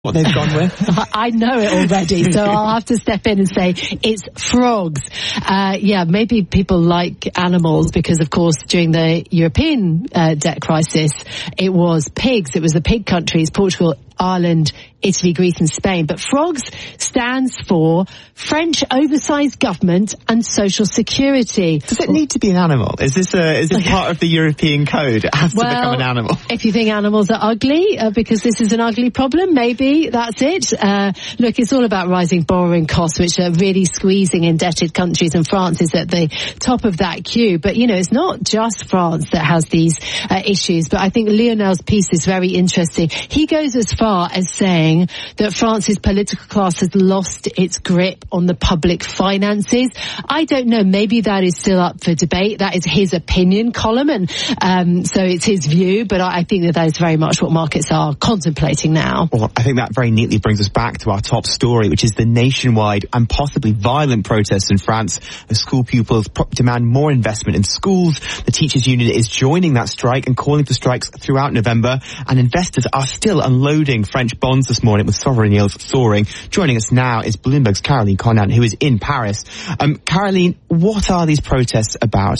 what they've gone with? I know it already, so I'll have to step in and say it's frogs. Maybe people like animals because, of course, during the European debt crisis, it was pigs. It was the pig countries, Portugal, Ireland, Italy, Greece and Spain. But FROGS stands for French Oversized Government and Social Security. Does it need to be an animal? Is this part of the European code? It has to become an animal. If you think animals are ugly, because this is an ugly problem, maybe that's it. Look, it's all about rising borrowing costs, which are really squeezing indebted countries, and France is at the top of that queue. But, it's not just France that has these issues. But I think Lionel's piece is very interesting. He goes as far as saying that France's political class has lost its grip on the public finances. I don't know. Maybe that is still up for debate. That is his opinion column, and so it's his view. But I think that is very much what markets are contemplating now. Well, I think that very neatly brings us back to our top story, which is the nationwide and possibly violent protests in France as school pupils demand more investment in schools. The teachers' union is joining that strike and calling for strikes throughout November, and investors are still unloading French bonds this morning with sovereign yields soaring. Joining us now is Bloomberg's Caroline Conant, who is in Paris. Caroline, what are these protests about?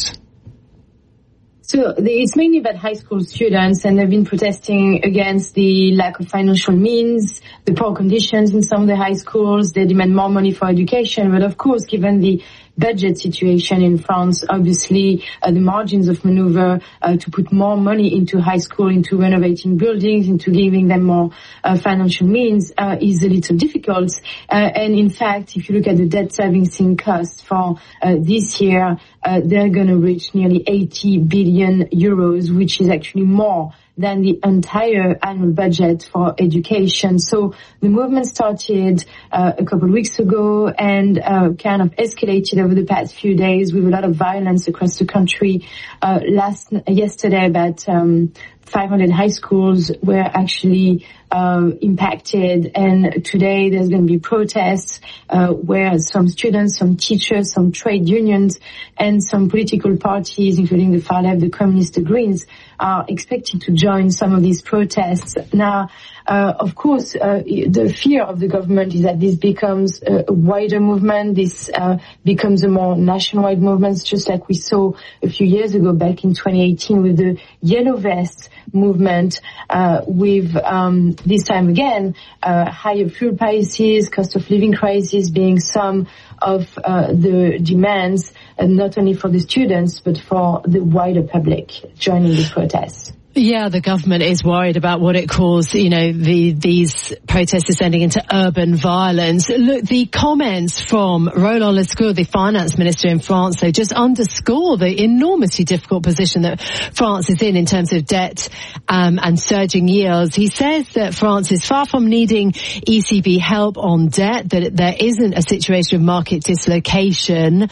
So it's mainly about high school students, and they've been protesting against the lack of financial means, the poor conditions in some of the high schools. They demand more money for education, but of course, given the budget situation in France, obviously the margins of maneuver to put more money into high school, into renovating buildings, into giving them more financial means is a little difficult. And in fact, if you look at the debt servicing cost for this year, they're going to reach nearly 80 billion euros, which is actually more than the entire annual budget for education. So the movement started a couple of weeks ago and kind of escalated over the past few days with a lot of violence across the country. Yesterday, about 500 high schools were actually impacted, and today there's going to be protests where some students, some teachers, some trade unions, and some political parties, including the far left, the Communists, the Greens, are expected to join some of these protests. Now, of course, the fear of the government is that this becomes a wider movement, this becomes a more nationwide movement, just like we saw a few years ago back in 2018 with the Yellow Vest movement, with this time again higher fuel prices, cost of living crisis being some of the demands, not only for the students but for the wider public joining the protests. Yeah, the government is worried about what it calls, these protests descending into urban violence. Look, the comments from Roland Lescure, the finance minister in France, they just underscore the enormously difficult position that France is in terms of debt and surging yields. He says that France is far from needing ECB help on debt, that there isn't a situation of market dislocation,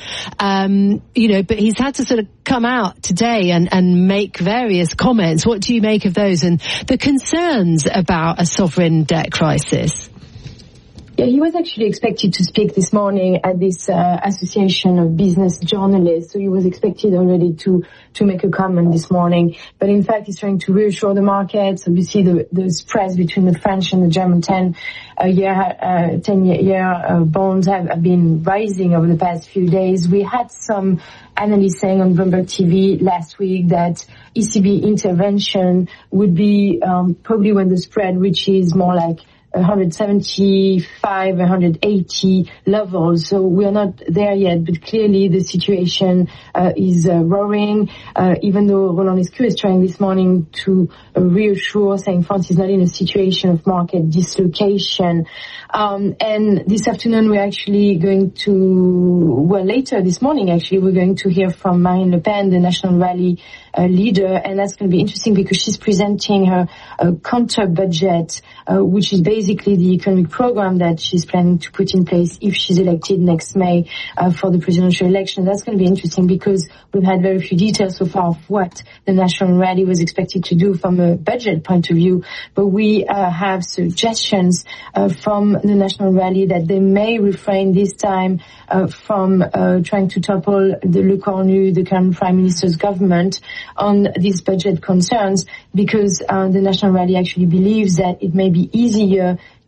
but he's had to sort of come out today and make various comments. What do you make of those and the concerns about a sovereign debt crisis? Yeah, he was actually expected to speak this morning at this Association of Business Journalists, so he was expected already to make a comment this morning. But in fact, he's trying to reassure the markets. Obviously, the spreads between the French and the German 10-year bonds have been rising over the past few days. We had some analysts saying on Bloomberg TV last week that ECB intervention would be probably when the spread reaches more like 175, 180 levels. So we are not there yet, but clearly the situation is roaring. Even though Roland Lescure is trying this morning to reassure, saying France is not in a situation of market dislocation. And this afternoon we're actually going to, later this morning actually, we're going to hear from Marine Le Pen, the National Rally leader, and that's going to be interesting because she's presenting her counter budget, which is basically the economic program that she's planning to put in place if she's elected next May for the presidential election. That's going to be interesting because we've had very few details so far of what the National Rally was expected to do from a budget point of view, but we have suggestions from the National Rally that they may refrain this time from trying to topple the Le Cornu, the current Prime Minister's government, on these budget concerns, because the National Rally actually believes that it may be easier